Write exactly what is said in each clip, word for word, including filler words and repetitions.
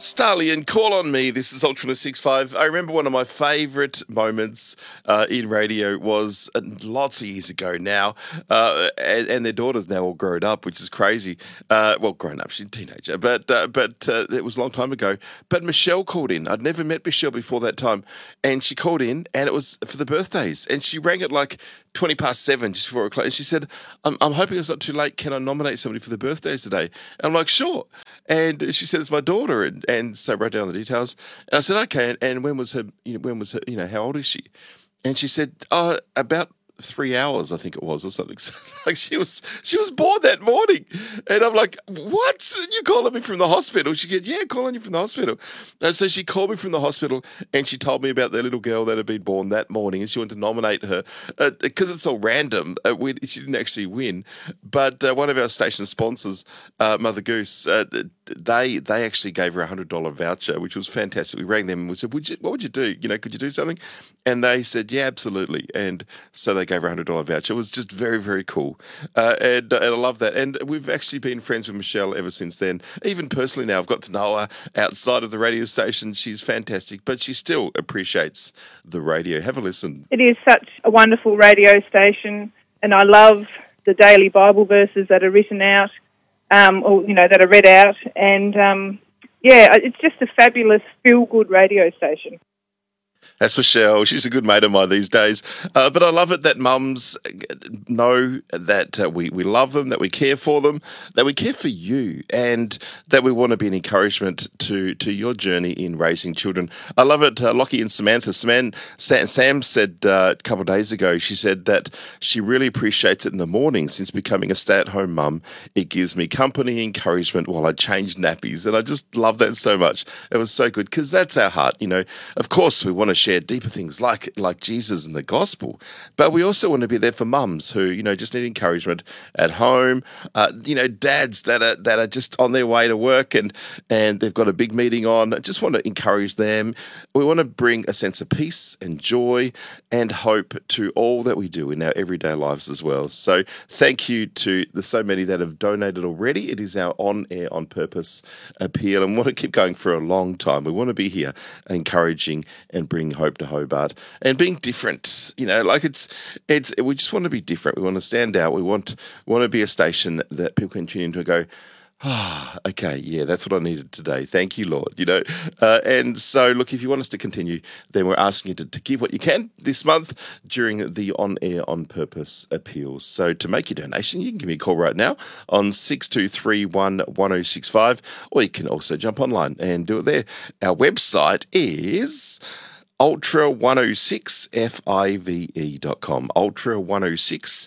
Starley and Call on Me. This is Ultra one oh six point five. I remember one of my favourite moments uh, in radio was uh, lots of years ago now, uh, and, and their daughter's now all grown up, which is crazy. Uh, well, grown up, she's a teenager, but uh, but uh, it was a long time ago. But Michelle called in. I'd never met Michelle before that time, and she called in, and it was for the birthdays, and she rang at like twenty past seven, just before o'clock, and she said, I'm, I'm hoping it's not too late. Can I nominate somebody for the birthdays today? And I'm like, sure. And she said, it's my daughter, and, and so I wrote down the details. And I said, okay. And, and when was her? You know, when was her? You know, how old is she? And she said, oh, about three hours, I think it was, or something. So, like she was, she was born that morning, and I'm like, what? You calling me from the hospital? She said, yeah, calling you from the hospital. And so she called me from the hospital, and she told me about the little girl that had been born that morning, and she wanted to nominate her because uh, it's all random. Uh, we, she didn't actually win, but uh, one of our station sponsors, uh, Mother Goose, uh, they they actually gave her a hundred dollar voucher, which was fantastic. We rang them and we said, would you, what would you do? You know, could you do something? And they said, yeah, absolutely. And so they gave her a hundred dollar voucher. It was just very, very cool. Uh, and, and I love that. And we've actually been friends with Michelle ever since then. Even personally now, I've got to know her outside of the radio station. She's fantastic, but she still appreciates the radio. Have a listen. It is such a wonderful radio station, and I love the daily Bible verses that are written out, um, or, you know, that are read out. And, um, yeah, it's just a fabulous, feel-good radio station. That's Michelle. She's a good mate of mine these days. Uh, but I love it that mums know that uh, we, we love them, that we care for them, that we care for you, and that we want to be an encouragement to, to your journey in raising children. I love it, uh, Lockie and Samantha. Sam, Sam said uh, a couple of days ago, she said that she really appreciates it in the morning since becoming a stay-at-home mum. It gives me company, encouragement while I change nappies. And I just love that so much. It was so good because that's our heart. You know, of course, we want to share deeper things like like Jesus and the gospel, but we also want to be there for mums who, you know, just need encouragement at home. Uh, you know, dads that are that are just on their way to work and and they've got a big meeting on. I just want to encourage them. We want to bring a sense of peace and joy and hope to all that we do in our everyday lives as well. So thank you to the so many that have donated already. It is our on air on purpose appeal, and we want to keep going for a long time. We want to be here encouraging and bringing hope to Hobart and being different. You know, like it's it's we just want to be different. We want to stand out. We want want to be a station that people can tune into and go, ah, oh, okay, yeah, that's what I needed today. Thank you, Lord. You know, uh, and so look, if you want us to continue, then we're asking you to, to give what you can this month during the On Air On Purpose appeals. So to make your donation, you can give me a call right now on six two three one, one oh six five, or you can also jump online and do it there. Our website is ultra one oh six five dot com. ultra one oh six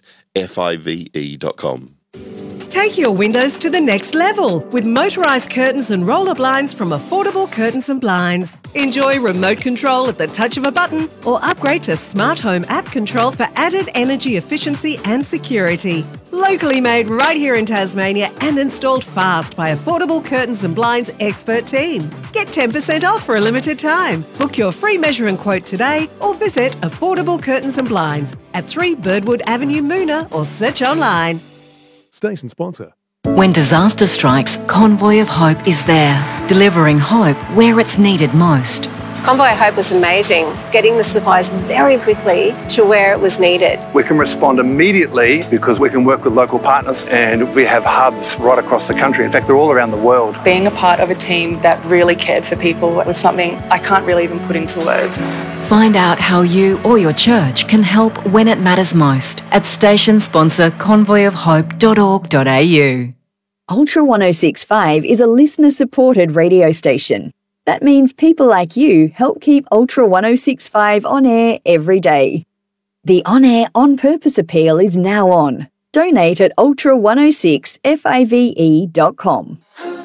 five dot com. Take your windows to the next level with motorised curtains and roller blinds from Affordable Curtains and Blinds. Enjoy remote control at the touch of a button or upgrade to Smart Home app control for added energy efficiency and security. Locally made right here in Tasmania and installed fast by Affordable Curtains and Blinds expert team. Get ten percent off for a limited time. Book your free measure and quote today or visit Affordable Curtains and Blinds at three Birdwood Avenue, Moona, or search online. Station sponsor. When disaster strikes, Convoy of Hope is there, delivering hope where it's needed most. Convoy of Hope was amazing, getting the supplies very quickly to where it was needed. We can respond immediately because we can work with local partners, and we have hubs right across the country. In fact, they're all around the world. Being a part of a team that really cared for people was something I can't really even put into words. Find out how you or your church can help when it matters most at station sponsor convoy of hope dot org dot a u. Ultra one oh six point five is a listener-supported radio station. That means people like you help keep Ultra one oh six point five on air every day. The On Air On Purpose appeal is now on. Donate at ultra one oh six five dot com.